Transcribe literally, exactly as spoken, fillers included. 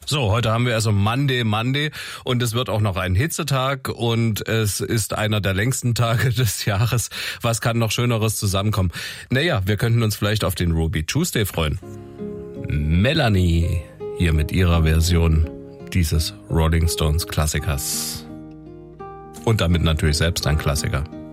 So, heute haben wir also Monday, Monday und es wird auch noch ein Hitzetag und es ist einer der längsten Tage des Jahres. Was kann noch Schöneres zusammenkommen? Naja, wir könnten uns vielleicht auf den Ruby Tuesday freuen. Melanie hier mit ihrer Version dieses Rolling Stones Klassikers. Und damit natürlich selbst ein Klassiker.